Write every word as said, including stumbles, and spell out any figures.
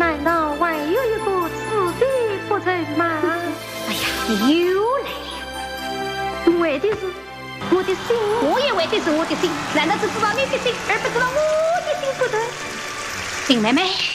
难道还有一个此地不成吗？ 哎呀，又来了！ 为的是我的心， 我也为的是我的心。难道只知道你的心，而不知道我的心不成？林妹妹。